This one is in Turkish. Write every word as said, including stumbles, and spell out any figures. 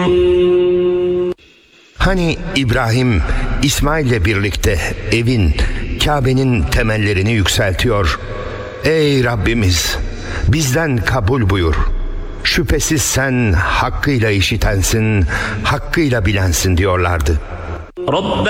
Hani İbrahim, İsmail ile birlikte evin, Kabe'nin temellerini yükseltiyor. Ey Rabbimiz, bizden kabul buyur. Şüphesiz sen hakkıyla işitensin, hakkıyla bilensin diyorlardı. رَبَّنَا